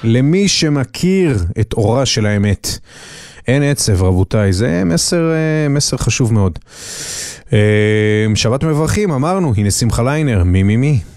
למי שמכיר את אורה של האמת. אין עצב, רבותיי, זה מסר חשוב מאוד. שבת מברכים, אמרנו, הנה שמחה ליינר, מי.